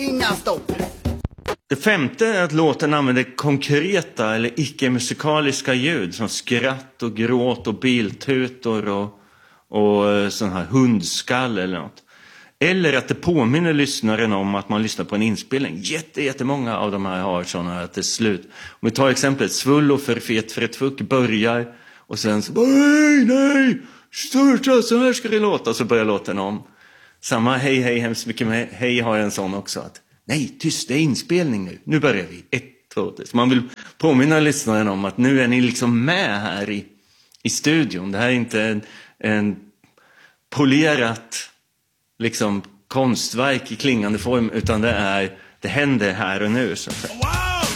Inga stopp. Det femte är att låten använder konkreta eller icke-musikaliska ljud som skratt och gråt och biltutor och sån här hundskall eller något. Eller att det påminner lyssnaren om att man lyssnar på en inspelning. Jättemånga av de här har sådana här att det är slut. Om vi tar exemplet, Svull och förfet för ett fuck börjar och sen så nej, störta, så här ska det låta, så börjar låten om. Samma hej, hemskt mycket med hej har en sån också att nej, tyst, det är inspelning nu börjar vi, 1, 2, 3. Så man vill påminna lyssnaren om att nu är ni liksom med här i studion. Det här är inte en polerat liksom konstverk i klingande form, utan det händer här och nu så att säga.